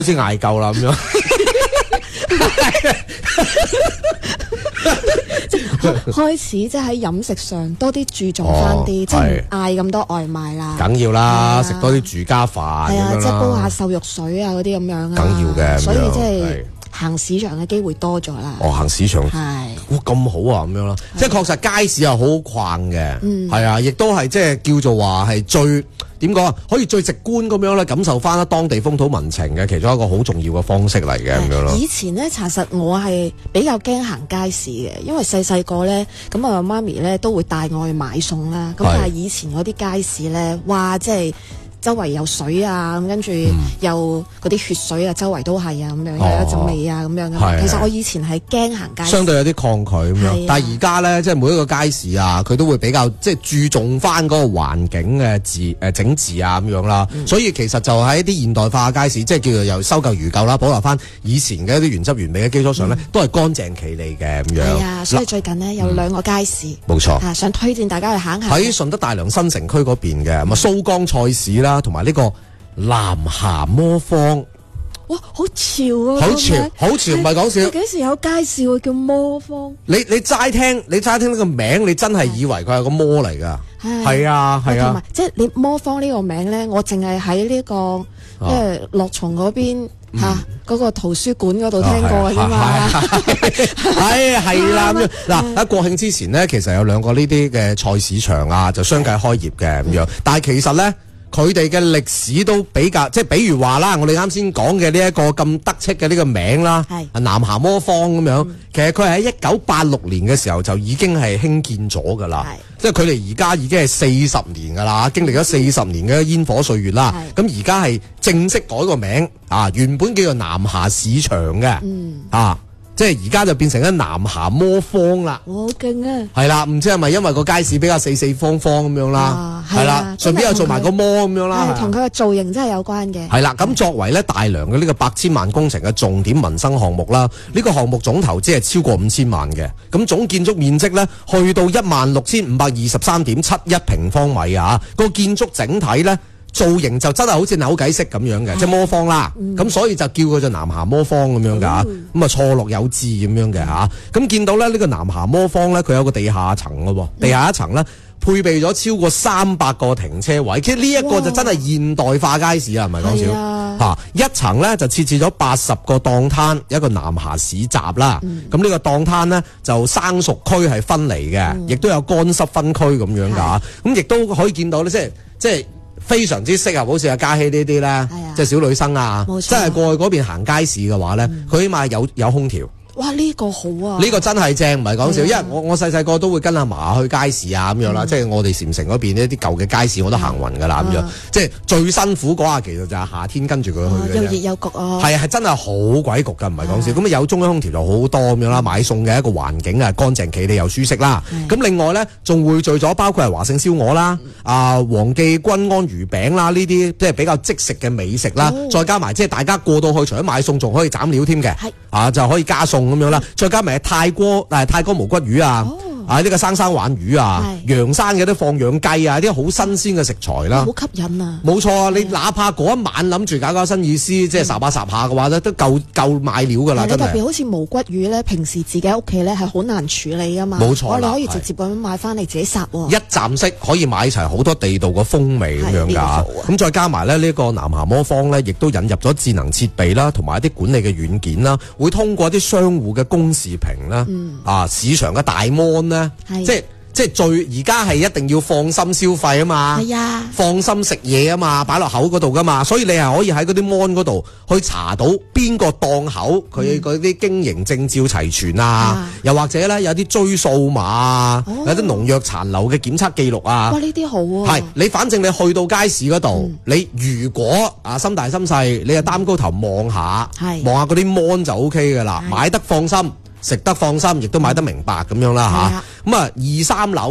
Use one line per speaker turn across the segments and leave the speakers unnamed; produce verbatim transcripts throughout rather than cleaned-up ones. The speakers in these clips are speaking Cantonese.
先嗌夠啦咁樣。
開始即係喺飲食上多啲注重翻啲，即係嗌咁多外賣啦。
梗要啦，食多啲住家飯咁
係啊，
樣啦。
即係煲下瘦肉水啊嗰啲咁樣啊。
梗要嘅，
所以即
係
係行市場嘅機會多咗啦。
哦，行市場
係
哇咁好啊咁樣啦，即係確實街市係好好逛嘅，係啊，亦都係即係叫做話係最。點講啊？可以最直觀咁樣咧，感受翻當地風土民情嘅其中一個好重要嘅方式嚟嘅咁樣咯。
以前咧，查實我係比較驚行街市嘅，因為細細個咧，咁啊媽咪咧都會帶我去買餸啦。咁但係以前嗰啲街市咧，哇，即係周圍有水啊，咁跟住又嗰啲血水啊，周圍都係啊，咁樣有一陣味啊，咁樣嘅。其實我以前係驚行街市，
相對有啲抗拒咁樣。但係而家咧，即係每一個街市啊，佢都會比較即係注重翻嗰個環境嘅治誒整治啊咁樣啦。所以其實就喺一啲現代化嘅街市，即係叫做由修舊如舊啦，保留翻以前嘅一啲原汁原味嘅基礎上咧，都係乾淨企理嘅咁樣。
係啊，所以最近呢，有兩個街市，
冇錯，
啊，想推薦大家去行下。
喺順德大良新城區嗰邊嘅，咁啊蘇江菜市啦。同埋呢個南霞魔坊，
哇，好潮啊！
好潮，好潮，唔係講笑。
幾時有街市會叫魔坊？
你你齋聽，你齋聽呢個名，你真係以為佢係個魔嚟㗎。係啊，係啊。
同埋即係你魔坊呢個名咧，我淨係喺呢個即係樂松嗰邊嚇嗰個圖書館嗰度聽過㗎啫嘛。
係係啦，咁樣嗱喺國慶之前呢，其實有兩個呢啲嘅菜市場啊，就相繼開業嘅咁樣。但係其實咧。佢哋嘅歷史都比較，即係比如話啦，我哋啱先講嘅呢一個咁得戚嘅呢個名啦，係南霞魔坊咁樣。嗯、其實佢係喺一九八六年嘅時候就已經係興建咗噶啦，即係佢哋而家已經係四十年噶啦，經歷咗四十年嘅煙火歲月啦。咁而家係正式改個名啊，原本叫做南霞市場嘅，嗯、啊。即係而家就變成咗南霞魔坊啦，
好勁啊！
係啦，唔知係咪因為個街市比較四四方方咁樣啦，係啦，順便又做埋個魔咁樣啦，
同佢嘅造型真係有關嘅。
係啦，咁作為咧大良嘅呢個百千萬工程嘅重點民生項目啦，呢個項目總投資係超過五千萬嘅，咁總建築面積咧去到一萬六千五百二十三點七一平方米啊，個建築整體咧。造型就真係好似扭計式咁樣嘅，即係魔方啦。咁、嗯、所以就叫佢做南霞魔方咁樣噶。咁啊錯落有致咁樣嘅吓。咁見到咧呢個南霞魔方咧，佢有個地下層嘅，地下一層咧配備咗超過三百個停車位。其實呢一個就真係現代化街市啊，唔係講笑吓。一層咧就設置咗八十個檔攤，一個南霞市集啦。咁呢、嗯、個檔攤咧就生熟區係分離嘅，亦、嗯、都有乾濕分區咁樣噶。咁亦都可以見到咧，即係即係。非常之適合，好似阿嘉希呢啲咧，即係小女生啊，即係過去嗰邊行街市嘅話咧，佢、嗯、起碼有有空調。哇！呢、這個好啊！呢個真係正，唔係講笑，因為我我細細個都會跟阿嫲去街市啊咁樣啦，嗯、即係我哋禪城嗰邊呢啲舊嘅街市我都行勻噶啦咁樣，即係最辛苦嗰下其實就係夏天跟住佢去嘅。又熱又焗啊！係啊，係真係好鬼焗噶，唔係講笑。咁啊有中央空調就好多咁樣啦，買餸嘅一個環境啊，乾淨企理又舒適啦。咁另外咧仲匯聚咗包括係華盛燒鵝啦、啊黃記均安魚餅啦呢啲，即係比較即食嘅美食啦，哦、再加埋即係大家過到去除咗買餸仲可以斬料添嘅，啊就可以加餸。咁樣啦，再加埋泰國誒泰國無骨魚啊，哦、啊呢、這個生生鯇魚啊，陽山嘅啲放養雞啊，啲好新鮮嘅食材啦，好吸引啊！冇錯啊，你哪怕嗰一晚諗住搞搞新意思，即係烚下烚下嘅話咧，都夠夠買料噶啦，真係。特別好似無骨魚咧，平時自己喺屋企咧係好難處理噶嘛，冇錯啦，你可以直接咁樣買翻嚟自己烚喎，一站式可以買齊好多地道嘅風味咁樣噶。咁再加埋咧呢個南霞魔坊咧，亦都引入咗智能設備啦，同埋一啲管理嘅軟件啦，會通過一啲商戶嘅公視屏啦，嗯、啊市場嘅大 mon 咧，即係即係最而家係一定要放心消費啊嘛，係啊，放心食嘢啊嘛，擺落口嗰度噶嘛，所以你係可以喺嗰啲 mon 嗰度去查到邊個檔口佢嗰啲經營證照齊全啊，啊又或者咧有啲追數碼啊，哦、有啲農藥殘留嘅檢測記錄啊，哇呢啲好啊，係你反正你去到街市嗰度，嗯、你如果啊心大心細，你就擔高頭望下，望下嗰啲 mon 就 OK 噶啦，買得放心。食得放心，亦都買得明白咁樣啦吓。咁啊，二三樓咧，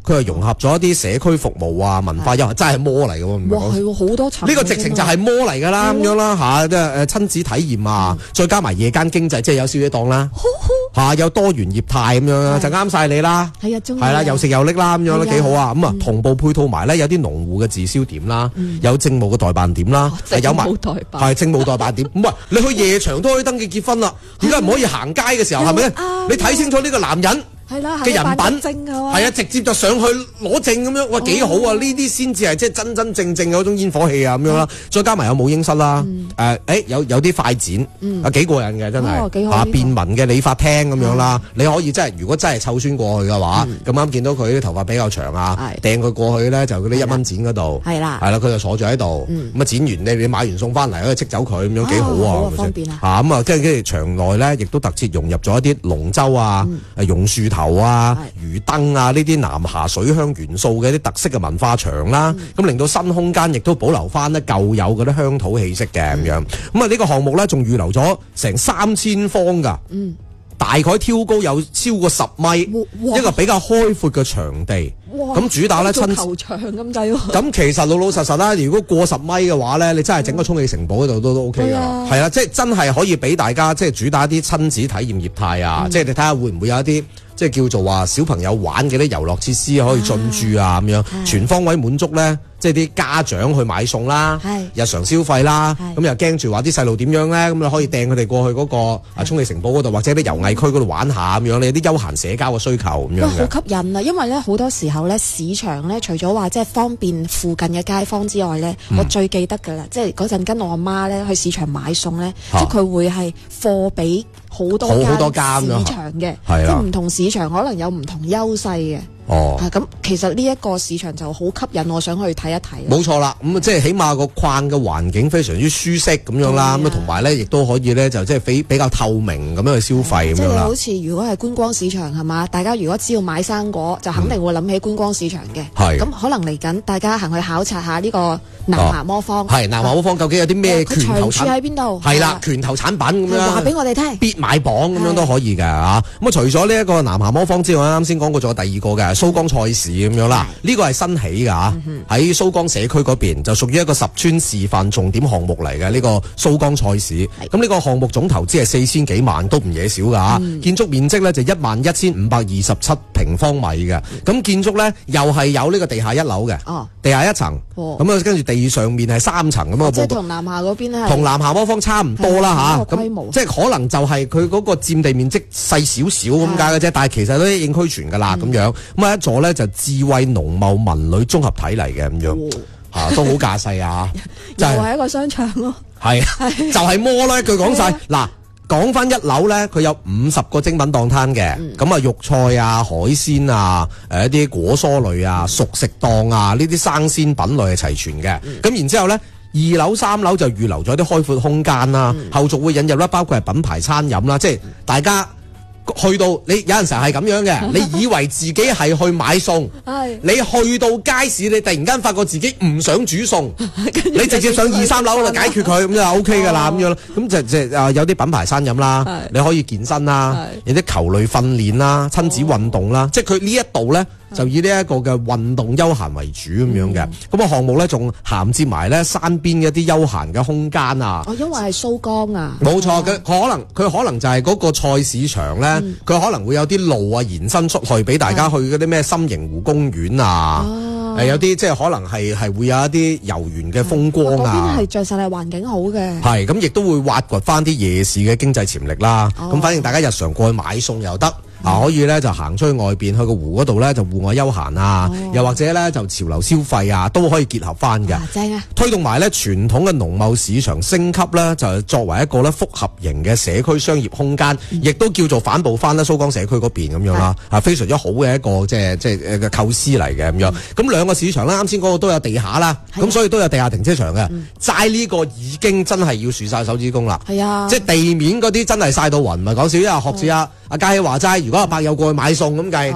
佢係融合咗一啲社區服務啊、文化優，真係摩嚟嘅喎，唔係
哇，係喎，好多層。
呢個直情就係摩嚟㗎啦，咁樣啦嚇，即係誒親子體驗啊，再加埋夜間經濟，即係有宵夜檔啦，嚇有多元業態咁樣啦，就啱晒你啦。
係啊，中意
係啦，又食又拎啦，咁樣都幾好啊。咁啊，
嗯
同步配套埋咧，有啲農戶嘅自銷點啦，
嗯
有政務嘅代辦點啦，
哦
有埋
政務代辦
係政務代辦點。唔係你去夜場都可以登記結婚啦，點解唔可以行街嘅時候係咪咧？
啱
你睇清楚呢個男人
係啦，
嘅人品
證啊，
係啊，直接就上去攞證咁樣，哇幾好啊！呢啲先至係即係真真正正嘅嗰種煙火氣啊咁樣啦。再加埋有母嬰室啦，誒誒有有啲快展啊幾過癮嘅真係啊便民嘅理髮廳咁樣啦。你可以真係如果真係湊孫過去嘅話，咁啱見到佢啲頭髮比較長啊，掟佢過去咧就嗰啲一蚊剪嗰度
係啦，
係啦，佢就坐住喺度咁啊剪完你你買完送翻嚟可以戚走佢咁樣幾好啊，
方便啊
嚇咁啊跟住跟住場內咧亦都特設融入咗一啲龍舟啊、誒榕樹頭啊。魚燈啊，呢啲南下水鄉元素嘅啲特色嘅文化場啦，咁、嗯、令到新空間亦都保留翻咧舊有嗰啲鄉土氣息嘅咁、嗯、樣。咁啊呢個項目咧仲預留咗成三千方噶，嗯、大概挑高有超過十米，一個比較開闊嘅場地。咁主打咧親
球場咁滯喎。
咁其實老老實實啦，如果過十米嘅話咧，你真係整個充氣城堡嗰度都都 OK 㗎。係啊，即係真係可以俾大家即係主打啲親子體驗業態啊，嗯、即係你睇下會唔會有一啲。即係叫做話小朋友玩嘅啲遊樂設施可以進駐啊咁樣，全方位滿足咧，即係啲家長去買餸啦，日常消費啦，咁又驚住話啲細路點樣咧，咁你可以掟佢哋過去嗰個啊充氣城堡嗰度，或者啲遊藝區嗰度玩下咁樣，你有啲休閒社交嘅需求咁樣嘅。
好吸引啊！因為咧好多時候咧市場咧，除咗話即係方便附近嘅街坊之外咧，嗯、我最記得㗎啦，即係嗰陣跟我阿媽咧去市場買餸咧，啊、即係佢會係貨俾。好多好多間市場嘅，即係唔同市場可能有唔同優勢嘅。哦，咁、啊、其實呢一個市場就好吸引，我想去睇一睇。
冇錯啦，咁、嗯、即係起碼個框嘅環境非常之舒適咁樣啦，咁啊同埋咧亦都可以咧就即係比比較透明咁樣去消費咁樣啦。即係好
似如果係觀光市場係嘛，大家如果只要買生果，就肯定會諗起觀光市場嘅。係、嗯，咁可能嚟緊大家行去考察下呢個南華魔坊。係、哦、南華魔坊究竟有啲咩拳頭產？佢長處喺邊度？係啦，拳頭產品咁樣。話俾我哋聽。必買榜咁樣都可以㗎嚇。咁啊除咗呢一個南華魔坊之外，啱先講過咗第二個嘅。蘇江菜市咁樣啦，呢個係新起㗎嚇，喺蘇江社區嗰邊就屬於一個十村示範重點項目嚟嘅呢個蘇江菜市。咁呢個項目總投資係四千幾萬，都唔嘢少㗎嚇。嗯、建築面積咧就一萬一千五百二十七平方米嘅。咁建築咧又係有呢個地下一樓嘅，哦、地下一層。咁啊跟住地上面係三層咁啊。即係同南下嗰邊咧，同南下魔方差唔多啦嚇。咁即係可能就係佢嗰個佔地面積細少少咁解嘅啫，的但係其實都應俱全㗎啦咁樣。咁啊一座咧就智慧農貿文旅綜合體嚟嘅咁樣，嚇、哦啊、都好架勢啊！ 就係一個商場咯，
係就係摩啦，一句講晒嗱。講翻一樓咧，佢有五十個精品檔攤嘅，咁啊肉菜啊、海鮮啊、誒一啲果蔬類啊、熟食檔啊，呢啲生鮮品類係齊全嘅。咁、嗯、然之後咧，二樓、三樓就預留咗啲開闊空間啦，嗯、後續會引入啦，包括係品牌餐飲啦，即係大家。去到你有陣時係咁樣嘅，你以為自己係去買餸，你去到街市，你突然間發覺自己唔想煮餸，你直接上二三樓度解決佢，咁就 O K 噶啦，咁樣咯。咁就就啊有啲品牌餐飲啦，你可以健身啦，有啲球類訓練啦，親子運動啦，即係佢呢一度咧。就以呢一個嘅運動休閒為主咁樣嘅，咁個項目咧仲銜接埋咧山邊嘅一啲休閒嘅空間啊。哦，因為係蘇江啊。冇錯，佢可能佢可能就係嗰個菜市場咧，佢、嗯、可能會有啲路啊延伸出去俾大家去嗰啲咩深盈湖公園啊。哦、呃。有啲即係可能係係會有一啲遊園嘅風光啊。嗰邊係著實係環境好嘅。係，咁亦都會挖掘翻啲夜市嘅經濟潛力啦。咁、哦、反正大家日常過去買餸又得。啊，可以咧就行出去外邊去個湖嗰度咧就戶外休閒啊，哦、又或者咧就潮流消費啊，都可以結合翻嘅、啊。正啊！推動埋咧傳統嘅農貿市場升級咧，就係作為一個咧複合型嘅社區商業空間，亦、嗯、都叫做反哺翻咧蘇江社區嗰邊咁樣啦。啊，非常之好嘅一個即係即係嘅構思嚟嘅咁樣。咁兩、嗯、個市場咧，啱先嗰個都有地下啦，咁、啊、所以都有地下停車場嘅。齋呢、嗯、個已經真係要豎晒手指公啦。係啊，即係地面嗰啲真係曬到暈，唔係講笑。因為學似阿阿嘉希話齋，如果阿伯友過去買餸咁計，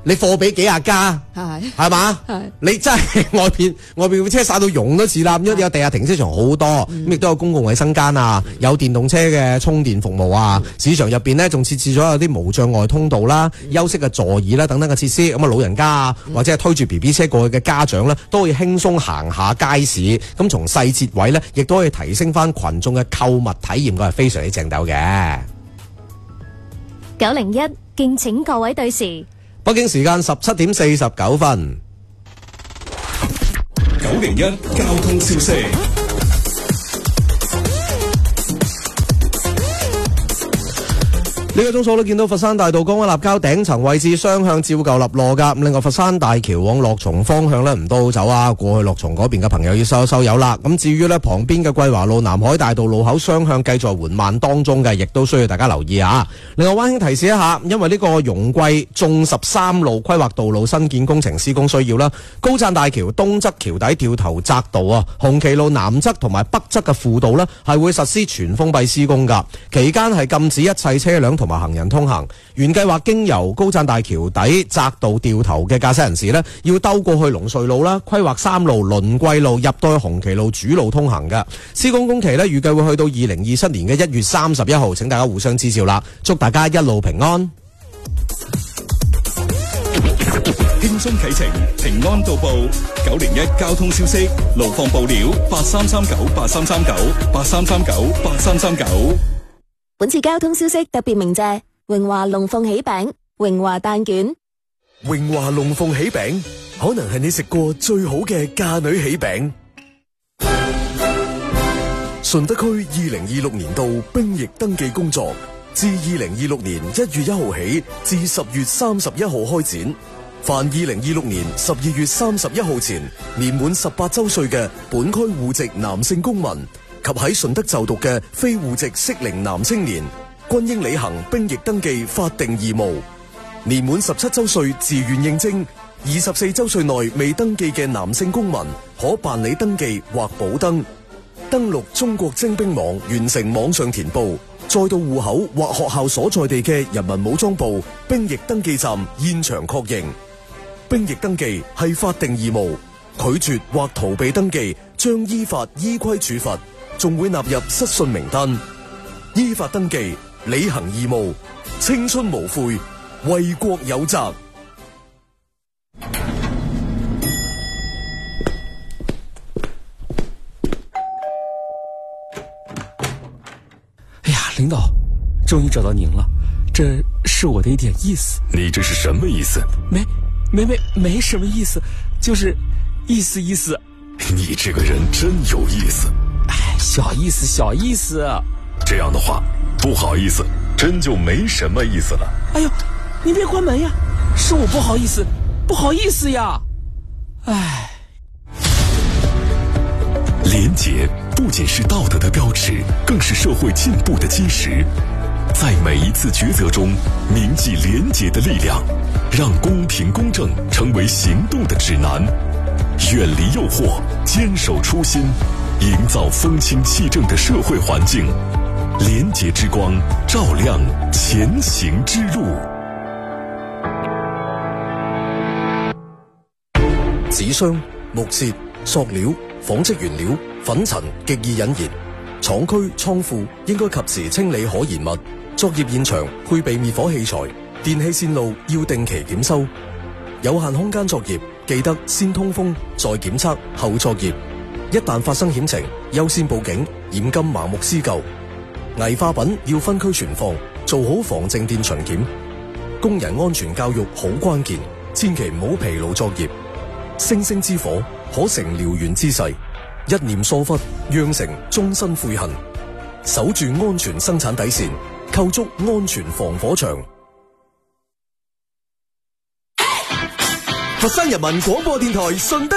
你貨比幾廿家，
係
係嘛？
係
你真係外邊外邊部車曬到溶都似啦，咁有地下停車場好多，咁亦都有公共衛生間啊，有電動車嘅充電服務啊，市場入邊呢，仲設置咗有啲無障礙通道啦、休息嘅座椅啦等等嘅設施，咁啊老人家啊或者係推住 B B 車過去嘅家長呢，都可以輕鬆行下街市，咁從細節位呢，亦都可以提升翻群眾嘅購物體驗，佢係非常之正斗嘅。
九零一敬請各位對時。
北京時間十七點四十九分。
九零一交通消息。
呢個鐘數都見到佛山大道江灣立交頂層位置雙向照舊立落噶，咁另外佛山大橋往樂松方向呢唔多好走啊，過去樂松嗰邊嘅朋友要收一收油啦。咁至於呢旁邊嘅桂華路南海大道路口雙向繼續緩慢當中嘅，亦都需要大家留意啊。另外溫馨提示一下，因為呢個容桂縱十三路規劃道路新建工程施工需要啦，高贊大橋東側橋底掉頭匝道啊，紅旗路南側同埋北側嘅輔道呢係會實施全封閉施工噶，期間係禁止一切車輛同埋行人通行。原計劃經由高贊大橋底匝道掉頭嘅駕駛人士呢，要兜過去龍隧路啦、規劃三路、輪桂路入到去紅旗路主路通行嘅。施工工期呢，預計會去到二零二七年嘅一月三十一號，請大家互相支照啦，祝大家一路平安。
輕鬆啟程，平安到埗。九零一交通消息，路況報料八三三九八三三九八三三九八三三九。
本次交通消息特別鳴謝榮華龍鳳喜餅、榮華蛋卷。
榮華龍鳳喜餅可能係你食過最好嘅嫁女喜餅。順德區二零二六年度兵役登記工作自二零二六年一月一號起至十月三十一號開展。凡二零二六年十二月三十一號前年滿十八周歲嘅本區戶籍男性公民及喺順德就讀嘅非戶籍適齡男青年，均應履行兵役登記法定義務。年滿十七周歲自願應徵，二十四周歲內未登記嘅男性公民，可辦理登記或補登。登錄中國徵兵網，完成網上填報，再到戶口或學校所在地嘅人民武裝部兵役登記站現場確認。兵役登記係法定義務，拒絕或逃避登記，將依法依規處罰，仲會納入失信名單。依法登記，履行義務，青春無悔，為國有責。
哎呀，領導，終於找到您了，這是我的一點意思。
你這是什麼意思？
沒沒沒沒什麼意思，就是意思意思。
你這個人真有意思。
哎，小意思小意思。
這樣的話，不好意思，真就沒什麼意思了。
哎呦，你別關門呀，是我不好意思，不好意思呀。哎，
廉潔不僅是道德的標尺，更是社會進步的基石。在每一次抉擇中，銘記廉潔的力量，讓公平公正成為行動的指南。遠離誘惑，堅守初心，營造風清氣正的社會環境。廉潔之光照亮前行之路。
紙箱、木屑、塑料、紡織原料、粉塵極易引燃，廠區倉庫應該及時清理可燃物。作業現場配備滅火器材，電氣線路要定期檢修。有限空間作業記得先通風再檢測後作業。一旦發生險情，優先報警，嚴禁盲目施救。危化品要分區存放，做好防靜電巡檢。工人安全教育好關鍵，千祈唔好疲勞作業。星星之火可成燎原之勢，一念疏忽釀成終身悔恨。守住安全生產底線，構築安全防火牆。佛山人民廣播電台順德